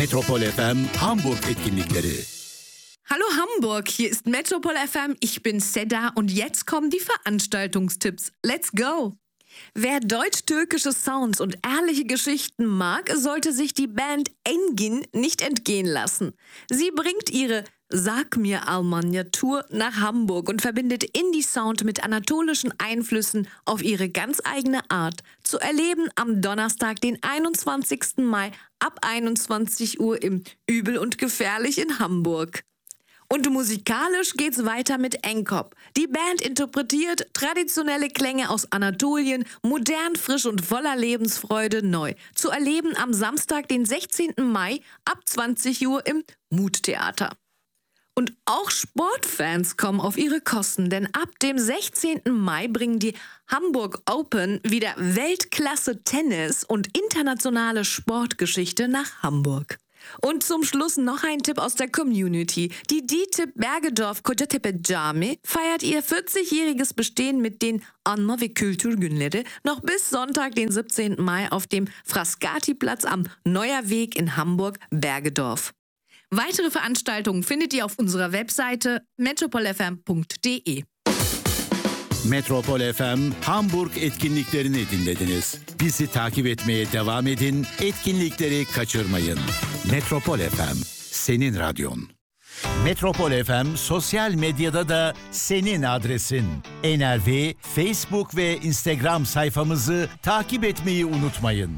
Metropol FM Hamburg etkinlikleri. Hallo Hamburg, hier ist Metropol FM, ich bin Seda und jetzt kommen die Veranstaltungstipps. Let's go! Wer deutsch-türkische Sounds und ehrliche Geschichten mag, sollte sich die Band Engin nicht entgehen lassen. Sie bringt ihre Sag mir Almanya Tour nach Hamburg und verbindet Indie-Sound mit anatolischen Einflüssen auf ihre ganz eigene Art. Zu erleben am Donnerstag, den 21. Mai ab 21 Uhr im Übel und Gefährlich in Hamburg. Und musikalisch geht's weiter mit Enkop. Die Band interpretiert traditionelle Klänge aus Anatolien, modern, frisch und voller Lebensfreude neu. Zu erleben am Samstag, den 16. Mai ab 20 Uhr im Muttheater. Und auch Sportfans kommen auf ihre Kosten, denn ab dem 16. Mai bringen die Hamburg Open wieder Weltklasse-Tennis und internationale Sportgeschichte nach Hamburg. Und zum Schluss noch ein Tipp aus der Community. Die DİTİB Bergedorf Kocatepe Cami feiert ihr 40-jähriges Bestehen mit den Anma ve Kültür Günleri noch bis Sonntag, den 17. Mai auf dem Frascati-Platz am Neuer Weg in Hamburg-Bergedorf. Weitere Veranstaltungen findet ihr auf unserer Webseite metropolfm.de. Metropol FM Hamburg etkinliklerini dinlediniz. Bizi takip etmeye devam edin, etkinlikleri kaçırmayın. Metropol FM, senin radyon. Metropol FM sosyal medyada da senin adresin. NRV, Facebook ve Instagram sayfamızı takip etmeyi unutmayın.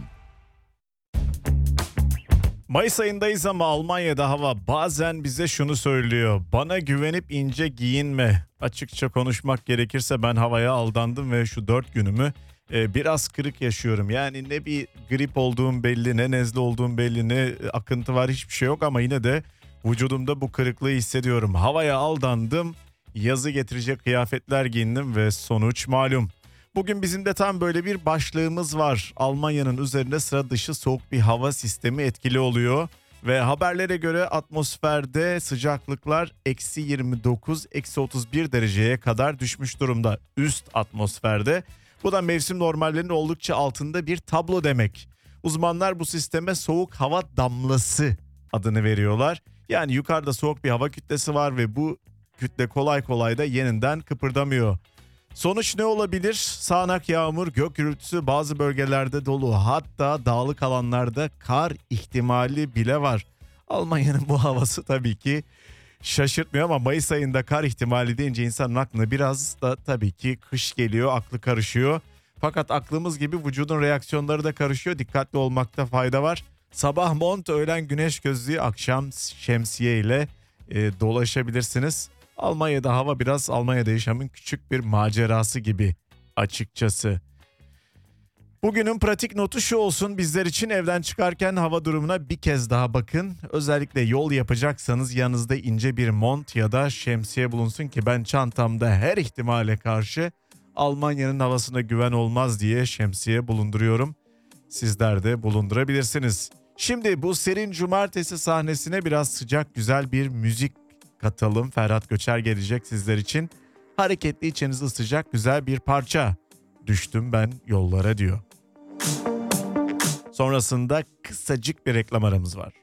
Mayıs ayındayız ama Almanya'da hava bazen bize şunu söylüyor. Bana güvenip ince giyinme. Açıkça konuşmak gerekirse ben havaya aldandım ve şu 4 günümü biraz kırık yaşıyorum. Yani ne bir grip olduğum belli, ne nezle olduğum belli, ne akıntı var, hiçbir şey yok ama yine de vücudumda bu kırıklığı hissediyorum. Havaya aldandım, yazı getirecek kıyafetler giyindim ve sonuç malum. Bugün bizim de tam böyle bir başlığımız var. Almanya'nın üzerinde sıra dışı soğuk bir hava sistemi etkili oluyor. Ve haberlere göre atmosferde sıcaklıklar -29, -31 dereceye kadar düşmüş durumda üst atmosferde. Bu da mevsim normallerinin oldukça altında bir tablo demek. Uzmanlar bu sisteme soğuk hava damlası adını veriyorlar. Yani yukarıda soğuk bir hava kütlesi var ve bu kütle kolay kolay da yerinden kıpırdamıyor. Sonuç ne olabilir? Sağanak yağmur, gök gürültüsü, bazı bölgelerde dolu, hatta dağlık alanlarda kar ihtimali bile var. Almanya'nın bu havası tabii ki şaşırtmıyor ama Mayıs ayında kar ihtimali deyince insanın aklına biraz da tabii ki kış geliyor, aklı karışıyor. Fakat aklımız gibi vücudun reaksiyonları da karışıyor, dikkatli olmakta fayda var. Sabah mont, öğlen güneş gözlüğü, akşam şemsiye ile dolaşabilirsiniz. Almanya'da hava biraz Almanya'da yaşamın küçük bir macerası gibi açıkçası. Bugünün pratik notu şu olsun: bizler için evden çıkarken hava durumuna bir kez daha bakın. Özellikle yol yapacaksanız yanınızda ince bir mont ya da şemsiye bulunsun ki ben çantamda her ihtimale karşı Almanya'nın havasına güven olmaz diye şemsiye bulunduruyorum. Sizler de bulundurabilirsiniz. Şimdi bu serin cumartesi sahnesine biraz sıcak güzel bir müzik katalım. Ferhat Göçer gelecek sizler için. Hareketli, içinizi ısıtacak güzel bir parça. Düştüm ben yollara diyor. Sonrasında kısacık bir reklam aramız var.